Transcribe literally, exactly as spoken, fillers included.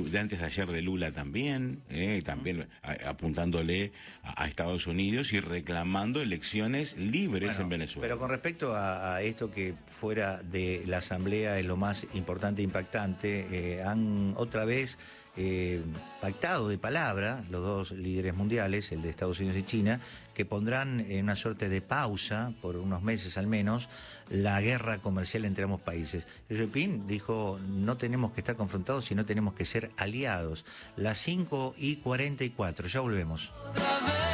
de antes de ayer de Lula también, eh, también a, apuntándole a, a Estados Unidos y reclamando elecciones libres Bueno, en Venezuela. pero con respecto a, a esto que fuera de la Asamblea es lo más importante e impactante, eh, han otra vez eh, pactado de palabra los dos líderes mundiales, el de Estados Unidos y China, que pondrán en una suerte de pausa, por unos meses al menos, la guerra comercial entre ambos países. Xi Jinping dijo, no tenemos que estar confrontados, sino tenemos que ser aliados. Las cinco y cuarenta y cuatro, ya volvemos.